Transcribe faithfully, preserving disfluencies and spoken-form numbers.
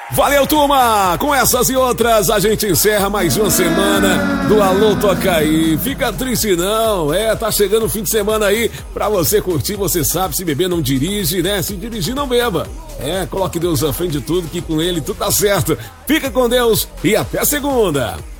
Valeu, turma! Com essas e outras, a gente encerra mais uma semana do Alô Toca Aí. Fica triste não, é, tá chegando o fim de semana aí pra você curtir, você sabe, se beber não dirige, né? Se dirigir não beba. É, coloque Deus à frente de tudo, que com ele tudo tá certo. Fica com Deus e até segunda!